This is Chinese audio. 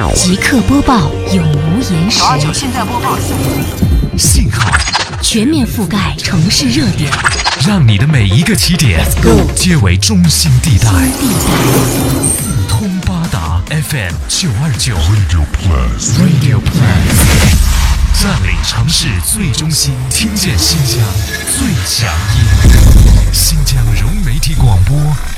即刻播报，永无延时。 现在播报。 信号全面覆盖城市热点， 让你的每一个起点皆为中心地带。四通八达 FM 929 Radio Plus， 占领城市最中心，听见新疆最强音。新疆融媒体广播